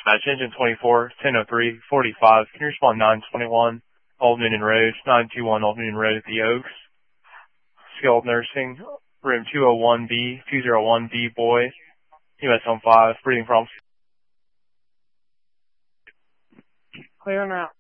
Engine 24, 1003, 45. Can you respond 921, Old Newnan Road, 921 Old Newnan Road at the Oaks. Skilled Nursing, room 201B, 201B boy, US Home 5, breathing problems. Clear and out.